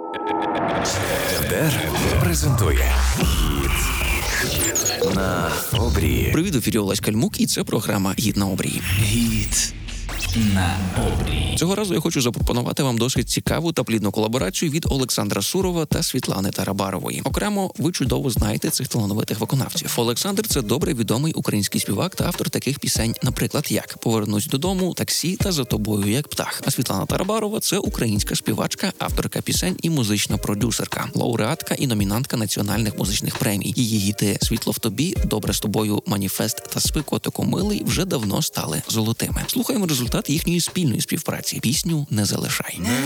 РДР презентує «Гід на обрії». Привіт, у ефірі Олесь Кальмук, і це програма «Гід на обрії». «Гід на обрії». Цього разу я хочу запропонувати вам досить цікаву та плідну колаборацію від Олександра Сурова та Світлани Тарабарової. Окремо, ви чудово знаєте цих талановитих виконавців. Олександр – це добре відомий український співак та автор таких пісень, наприклад, як «Повернусь додому», «Таксі» та «За тобою як птах». А Світлана Тарабарова – це українська співачка, авторка пісень і музична продюсерка, лауреатка і номінантка національних музичних премій. Її гіти «Світло в тобі», «Добре з тобою», «Маніфест» та «Спи, котику милий» вже давно стали золотими. Слухаємо результат їхньої спільної співпраці. Пісню «Не залишай». Не